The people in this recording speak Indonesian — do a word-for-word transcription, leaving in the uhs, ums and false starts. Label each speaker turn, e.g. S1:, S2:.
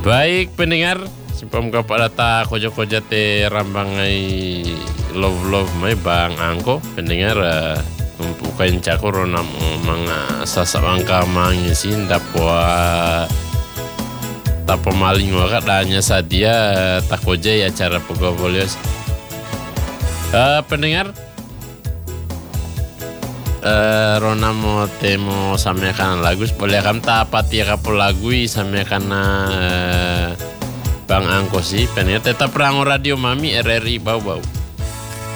S1: Baik pendengar, simpam kepada ta koja-koja te rambangai love-love mai Bang Angko. Pendengar uh, mempukain cakur nam mga sasawangka mangisin dapwa tapo maling waka danya sadia takoja ya cara pegawolios. Uh, pendengar Uh, Rona mo temo sampaikan lagu boleh kam tapati kapul lagui sampaikan uh, Bang Angko sih pengen tetap rango radio Mami R R I bau-bau.